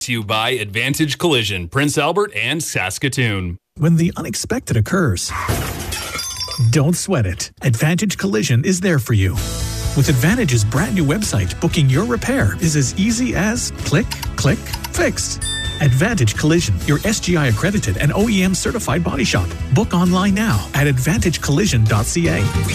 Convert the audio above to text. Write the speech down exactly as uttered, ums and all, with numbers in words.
To you by Advantage Collision, Prince Albert and Saskatoon. When the unexpected occurs, don't sweat it. Advantage Collision is there for you. With Advantage's brand new website, booking your repair is as easy as click, click, fixed. Advantage Collision, your S G I accredited and O E M certified body shop. Book online now at advantage collision dot c a.